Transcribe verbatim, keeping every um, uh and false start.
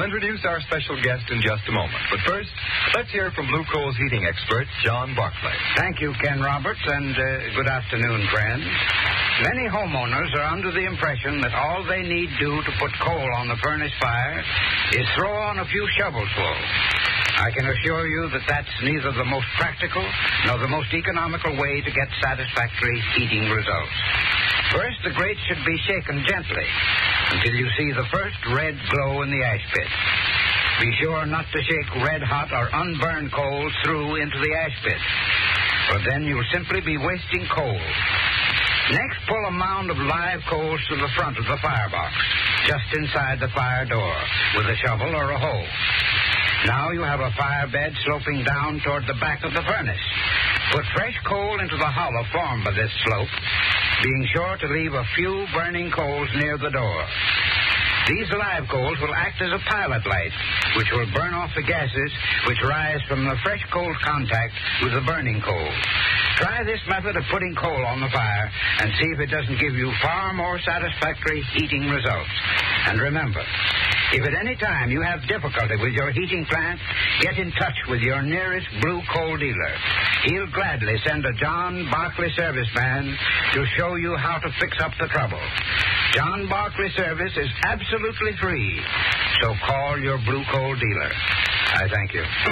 We'll introduce our special guest in just a moment. But first, let's hear from Blue Coal's heating expert, John Barclay. Thank you, Ken Roberts, and uh, good afternoon, friends. Many homeowners are under the impression that all they need do to put coal on the furnace fire is throw on a few shovels full. I can assure you that that's neither the most practical nor the most economical way to get satisfactory heating results. First, the grate should be shaken gently until you see the first red glow in the ash pit. Be sure not to shake red-hot or unburned coals through into the ash pit, for then you'll simply be wasting coal. Next, pull a mound of live coals to the front of the firebox, just inside the fire door, with a shovel or a hoe. Now you have a fire bed sloping down toward the back of the furnace. Put fresh coal into the hollow formed by this slope, being sure to leave a few burning coals near the door. These live coals will act as a pilot light, which will burn off the gases which rise from the fresh coal contact with the burning coal. Try this method of putting coal on the fire and see if it doesn't give you far more satisfactory heating results. And remember, if at any time you have difficulty with your heating plant, get in touch with your nearest Blue Coal dealer. He'll gladly send a John Barclay serviceman to show you how to fix up the trouble. John Barclay service is absolutely free, so call your Blue Coal dealer. I thank you.